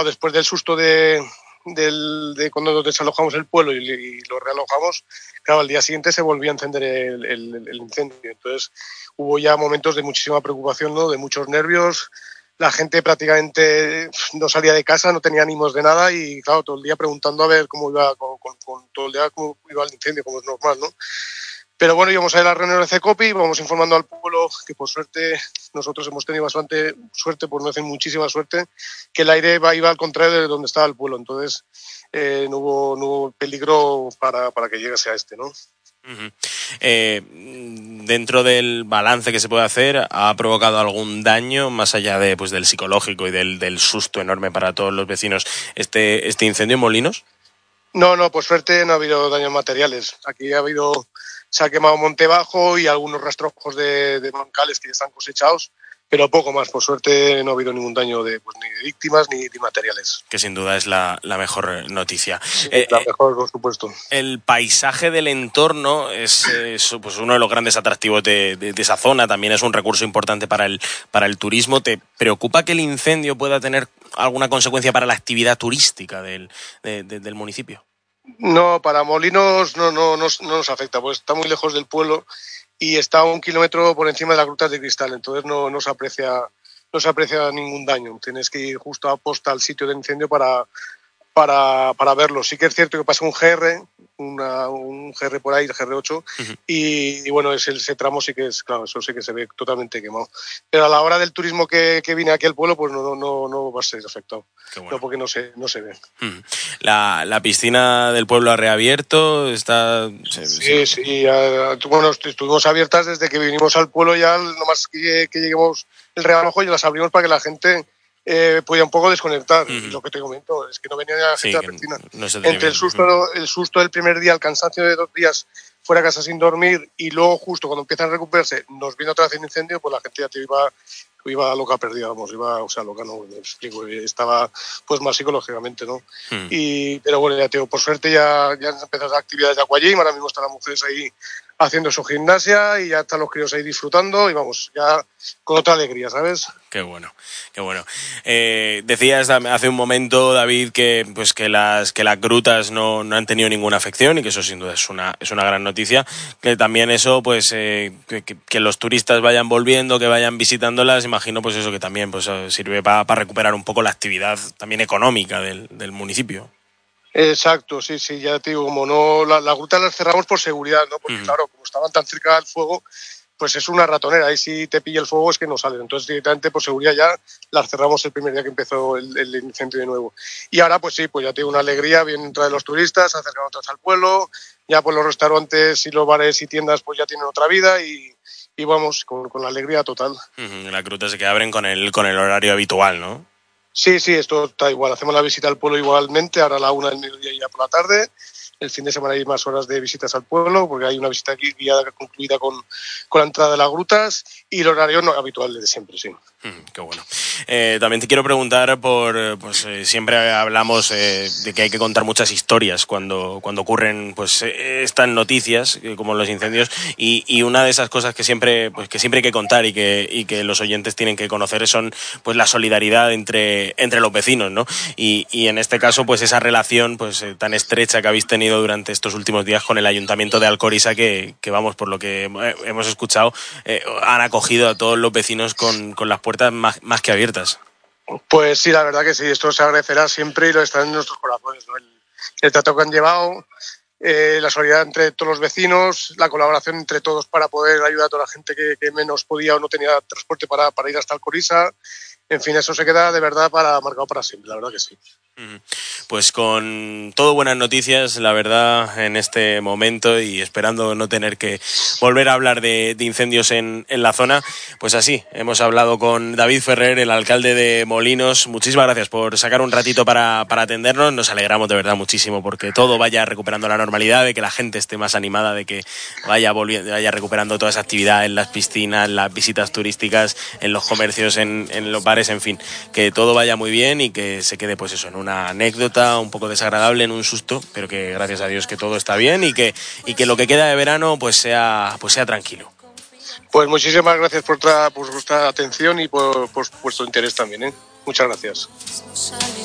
claro, después del susto de cuando nos desalojamos el pueblo y lo realojamos, claro, al día siguiente se volvía a encender el incendio. Entonces hubo ya momentos de muchísima preocupación, ¿no? De muchos nervios. La gente prácticamente no salía de casa, no tenía ánimos de nada y, claro, todo el día preguntando a ver cómo iba, todo el día cómo iba el incendio, como es normal, ¿no? Pero bueno, íbamos a ir a la reunión de CECOPI, vamos informando al pueblo que por suerte nosotros hemos tenido bastante suerte, por no decir muchísima suerte, que el aire iba al contrario de donde estaba el pueblo. Entonces no hubo peligro para que llegase a ¿no? Uh-huh. Dentro del balance que se puede hacer, ¿ha provocado algún daño más allá de del psicológico y del susto enorme para todos los vecinos este incendio en Molinos? No, por suerte no ha habido daños materiales. Aquí se ha quemado monte bajo y algunos rastrojos de bancales que ya están cosechados, pero poco más. Por suerte no ha habido ningún daño ni de víctimas ni de materiales. Que sin duda es la mejor noticia. Sí, la mejor, por supuesto. El paisaje del entorno es pues uno de los grandes atractivos de esa zona. También es un recurso importante para el turismo. ¿Te preocupa que el incendio pueda tener alguna consecuencia para la actividad turística del municipio? No, para Molinos no nos afecta, pues está muy lejos del pueblo y está a 1 kilómetro por encima de las grutas de cristal, entonces no se aprecia ningún daño. Tienes que ir justo a posta al sitio del incendio para verlo. Sí que es cierto que pasa un GR, un GR por ahí, el GR8, uh-huh. y bueno, ese tramo sí que es, claro, eso sí que se ve totalmente quemado. Pero a la hora del turismo que viene aquí al pueblo, pues no va a ser afectado. Bueno. No, porque no se ve. Uh-huh. ¿La piscina del pueblo ha reabierto? Sí. Bueno, estuvimos abiertas desde que vinimos al pueblo, ya nomás que lleguemos el realojo y las abrimos para que la gente podía un poco desconectar. Uh-huh. Lo que te comento es que no venía la gente a la piscina. No entre el susto del primer día, el cansancio de 2 días fuera de casa sin dormir y luego justo cuando empiezan a recuperarse nos viene otra vez el incendio, pues la gente ya te iba loca perdida, vamos, loca, no me explico, estaba pues más psicológicamente, ¿no? Pero bueno, ya te digo, por suerte ya empezaron las actividades de aquagym, ahora mismo están las mujeres ahí haciendo su gimnasia y ya están los críos ahí disfrutando y vamos, ya con otra alegría, ¿sabes? Qué bueno. Decías hace un momento, David, que las grutas no han tenido ninguna afección y que eso sin duda es una gran noticia. Que también eso, pues, que los turistas vayan volviendo, que vayan visitándolas, imagino, pues eso que también pues sirve para recuperar un poco la actividad también económica del municipio. Exacto, sí, ya te digo, como no, las grutas las cerramos por seguridad, ¿no? Porque claro, como estaban tan cerca del fuego, pues es una ratonera, ahí si te pilla el fuego es que no salen, entonces directamente por seguridad ya las cerramos el primer día que empezó el incendio de nuevo. Y ahora pues sí, pues ya tengo una alegría, vienen otra vez los turistas, se acercan otras al pueblo, ya pues los restaurantes y los bares y tiendas pues ya tienen otra vida y vamos, con la alegría total. Las grutas que abren con el horario habitual, ¿no? Sí, esto está igual, hacemos la visita al pueblo igualmente, ahora a la 1 del mediodía y ya por la tarde. El fin de semana hay más horas de visitas al pueblo, porque hay una visita guiada concluida con la entrada de las grutas y el horario no habitual de siempre, sí. Qué bueno. También te quiero preguntar siempre hablamos de que hay que contar muchas historias cuando ocurren estas noticias como los incendios y una de esas cosas que siempre hay que contar y que los oyentes tienen que conocer son pues la solidaridad entre los vecinos, ¿no? Y en este caso pues esa relación tan estrecha que habéis tenido durante estos últimos días con el Ayuntamiento de Alcoriza que vamos, por lo que hemos escuchado, han acogido a todos los vecinos con las puertas más que abiertas. Pues sí, la verdad que sí, esto se agradecerá siempre y lo está en nuestros corazones, ¿no? El trato que han llevado, la solidaridad entre todos los vecinos, la colaboración entre todos para poder ayudar a toda la gente que menos podía o no tenía transporte para ir hasta Alcoriza. En fin, eso se queda de verdad marcado para siempre, la verdad que sí. Pues con todo buenas noticias, la verdad, en este momento y esperando no tener que volver a hablar de incendios en la zona, pues así, hemos hablado con David Ferrer, el alcalde de Molinos. Muchísimas gracias por sacar un ratito para atendernos, nos alegramos de verdad muchísimo porque todo vaya recuperando la normalidad, de que la gente esté más animada, de que vaya recuperando toda esa actividad en las piscinas, las visitas turísticas, en los comercios, en los bares, en fin, que todo vaya muy bien y que se quede pues eso, en una anécdota un poco desagradable, en un susto, pero que gracias a Dios que todo está bien y que lo que queda de verano pues sea tranquilo. Pues muchísimas gracias por vuestra atención y por vuestro interés también, ¿eh? Muchas gracias.